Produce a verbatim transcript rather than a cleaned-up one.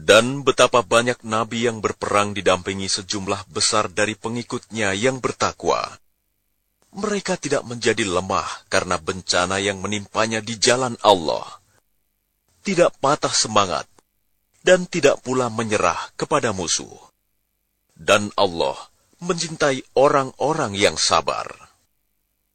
Dan betapa banyak nabi yang berperang didampingi sejumlah besar dari pengikutnya yang bertakwa. Mereka tidak menjadi lemah karena bencana yang menimpanya di jalan Allah. Tidak patah semangat, dan tidak pula menyerah kepada musuh. Dan Allah mencintai orang-orang yang sabar.